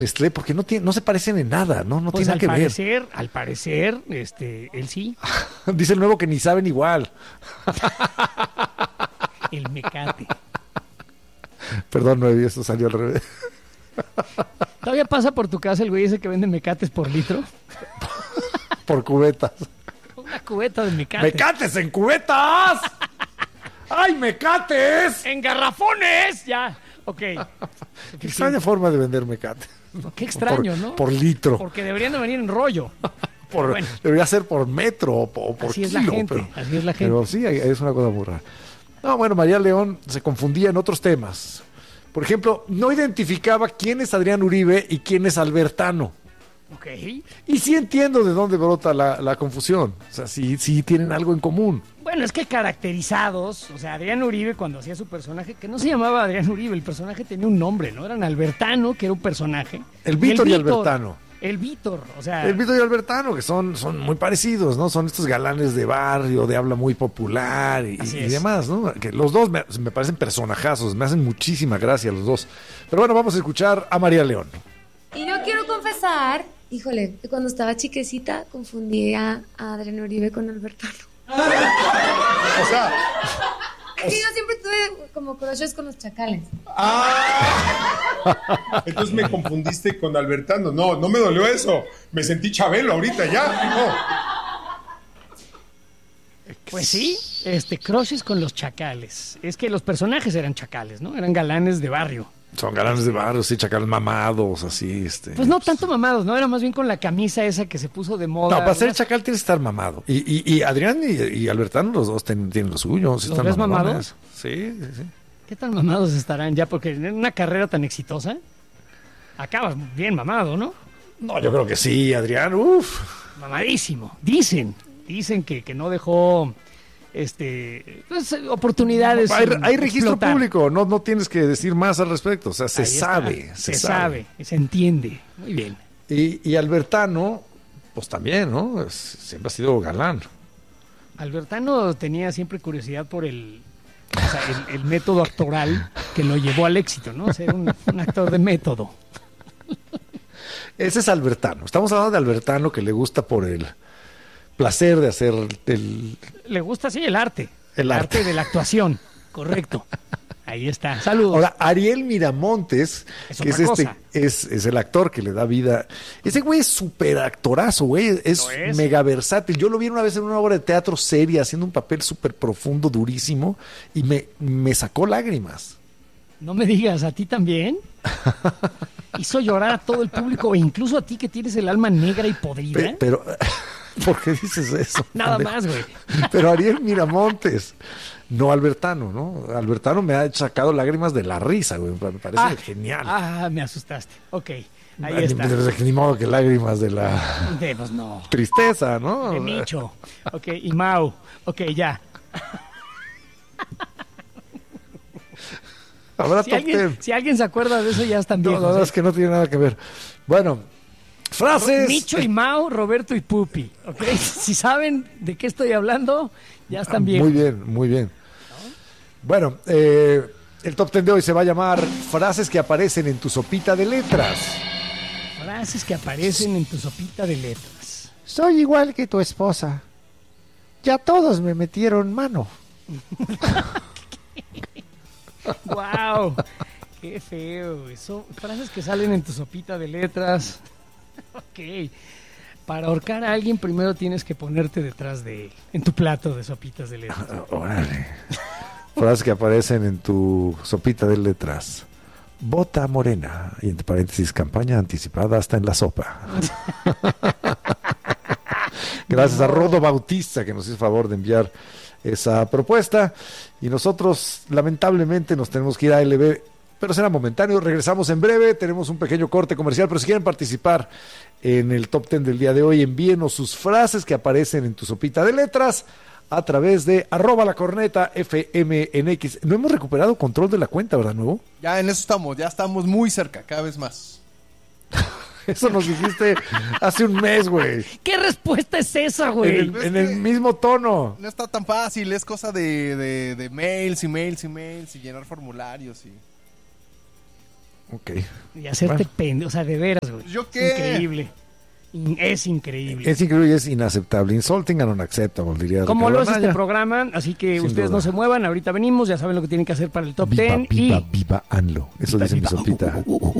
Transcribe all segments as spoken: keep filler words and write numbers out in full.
Nestlé, porque no tiene, no se parecen en nada, no, no Pues tiene al nada que parecer, al parecer, este, él sí, ver. Dice el nuevo que ni saben igual. el mecate. Perdón, Nuevi, eso salió al revés. ¿Todavía pasa por tu casa el güey ese que vende mecates por litro? Por cubetas. Una cubeta de mecates. ¡Mecates en cubetas! ¡Ay, mecates! ¡En garrafones! Ya, ok. Qué extraña forma de vender mecate. Qué extraño, por, ¿no? Por litro. Porque deberían de venir en rollo. Por, bueno. Debería ser por metro o por, por Así kilo. es la gente, pero, así es la gente. Pero sí, es una cosa muy rara. No, bueno, María León se confundía en otros temas. Por ejemplo, no identificaba quién es Adrián Uribe y quién es Albertano. Ok. Y sí entiendo de dónde brota la, la confusión. O sea, sí, sí tienen algo en común. Bueno, es que caracterizados, o sea, Adrián Uribe cuando hacía su personaje, que no se llamaba Adrián Uribe, el personaje tenía un nombre, ¿no? Eran Albertano, que era un personaje. El Víctor y Albertano. El Víctor, o sea... El Víctor y Albertano, que son, son muy parecidos, ¿no? Son estos galanes de barrio, de habla muy popular y, y demás, ¿no? Que los dos me, me parecen personajazos, me hacen muchísima gracia los dos. Pero bueno, vamos a escuchar a María León. Y yo quiero confesar, híjole, que cuando estaba chiquecita confundí a, a Adrián Uribe con Albertano. O sea... Es que yo siempre tuve como crushes con los chacales. ¡Ah! Entonces me confundiste con Albertano. No, no me dolió eso. Me sentí Chabelo ahorita ya. No. Pues sí, este, crushes con los chacales. Es que los personajes eran chacales, ¿no? Eran galanes de barrio. Son galanes de barrio, sí, chacales mamados, así, este... Pues no tanto mamados, ¿no? Era más bien con la camisa esa que se puso de moda. No, para ser ¿no? chacal tienes que estar mamado. Y, y, y Adrián y, y Albertano, los dos ten, tienen lo suyo. Sí, ¿Los están ves mamadones. mamados? Sí, sí, sí. ¿Qué tan mamados estarán ya? Porque en una carrera tan exitosa, acabas bien mamado, ¿no? No, yo creo que sí, Adrián, uff. Mamadísimo. Dicen, dicen que, que no dejó... este pues, oportunidades. Hay, hay registro explotar. público, no, no tienes que decir más al respecto, o sea, se Ahí sabe, está. se, se sabe. sabe, se entiende, muy bien. Y, y Albertano, pues también, ¿no? Es- siempre ha sido galán. Albertano tenía siempre curiosidad por el, o sea, el, el método actoral que lo llevó al éxito, ¿no? Ser un, un actor de método. Ese es Albertano, estamos hablando de Albertano que le gusta por el placer de hacer el... Le gusta, sí, el arte. El arte. de la actuación, correcto. Ahí está. Saludos. Ahora, Ariel Miramontes, Es que es otra este, cosa. es, es el actor que le da vida. Ese güey es súper actorazo, güey. Es, Lo es. mega versátil. Yo lo vi una vez en una obra de teatro seria, haciendo un papel súper profundo, durísimo, y me, me sacó lágrimas. No me digas, ¿a ti también? Hizo llorar a todo el público e incluso a ti que tienes el alma negra y podrida. Pe- pero, ¿por qué dices eso? Nada pendejo? más, güey. Pero Ariel Miramontes, no Albertano, ¿no? Albertano me ha sacado lágrimas de la risa, güey. Me parece Ah, genial. Ah, me asustaste. Ok, ahí Ni- está. Ni, ni modo que lágrimas de la De, pues no. tristeza, ¿no? De Micho. Ok, y Mau. Ok, ya. Habrá Si top alguien, ten. si alguien se acuerda de eso, ya están No, viejos. no, no, ¿eh? es que no tiene nada que ver. Bueno, frases. Micho y Mau, Roberto y Pupi. Ok, si saben de qué estoy hablando, ya están viejos. Muy bien, muy bien. Bueno, eh, el top ten de hoy se va a llamar frases que aparecen en tu sopita de letras. Frases que aparecen en tu sopita de letras. Soy igual que tu esposa. Ya todos me metieron mano. ¡Wow! ¡Qué feo! Eso, frases que salen en tu sopita de letras. Ok. Para ahorcar a alguien, primero tienes que ponerte detrás de él, en tu plato de sopitas de letras. Órale. Frases que aparecen en tu sopita de letras. Bota morena. Y entre paréntesis, campaña anticipada hasta en la sopa. Gracias a Rodo Bautista que nos hizo favor de enviar esa propuesta. Y nosotros, lamentablemente, nos tenemos que ir a L B, pero será momentáneo. Regresamos en breve. Tenemos un pequeño corte comercial, pero si quieren participar en el top ten del día de hoy, envíenos sus frases que aparecen en tu sopita de letras a través de arroba la corneta F M N X. No hemos recuperado control de la cuenta, ¿verdad, Nuevo? Ya en eso estamos, ya estamos muy cerca, cada vez más. Eso nos dijiste hace un mes, güey. ¿Qué respuesta es esa, En, güey? el, en el mismo tono. No está tan fácil, es cosa de, de, de mails y mails y mails y llenar formularios y... Ok. Y hacerte Bueno. pendejo, o sea, de veras, güey. ¿Yo Es qué? increíble. In- es increíble. Es increíble y es inaceptable. Insulting and unacceptable, diría Como Ricardo lo es este Anaya. programa, así que Sin ustedes duda. no se muevan, ahorita venimos, ya saben lo que tienen que hacer para el top Viva, diez viva, y viva ANLO. Eso dice mi sopita.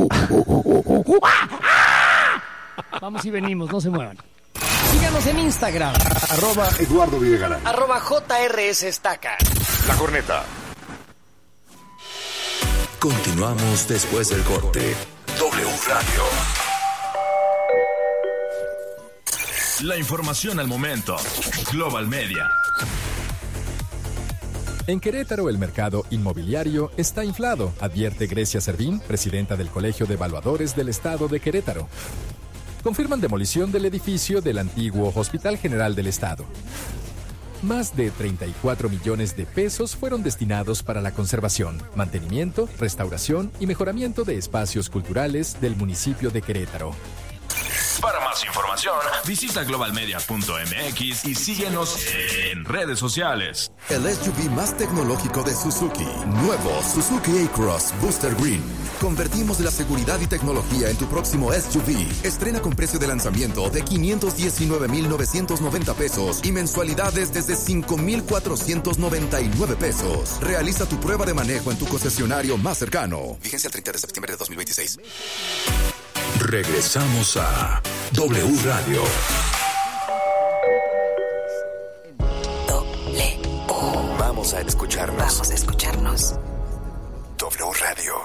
vamos y venimos, no se muevan. Síganos en Instagram, Arroba Eduardo Videgaray. arroba J R S Estaca. La Corneta. Continuamos después del corte. W Radio. La información al momento. Global Media. En Querétaro el mercado inmobiliario está inflado, advierte Grecia Servín, presidenta del Colegio de Evaluadores del Estado de Querétaro. Confirman demolición del edificio del antiguo Hospital General del Estado. Más de treinta y cuatro millones de pesos fueron destinados para la conservación, mantenimiento, restauración y mejoramiento de espacios culturales del municipio de Querétaro. Para más información, visita global media punto m x y síguenos en redes sociales. El S U V más tecnológico de Suzuki. Nuevo Suzuki A-Cross Booster Green. Convertimos la seguridad y tecnología en tu próximo S U V. Estrena con precio de lanzamiento de quinientos diecinueve mil novecientos noventa pesos y mensualidades desde cinco mil cuatrocientos noventa y nueve pesos. Realiza tu prueba de manejo en tu concesionario más cercano. Vigencia el treinta de septiembre de dos mil veintiséis. Regresamos a W Radio. W. Vamos a escucharnos. Vamos a escucharnos. W Radio.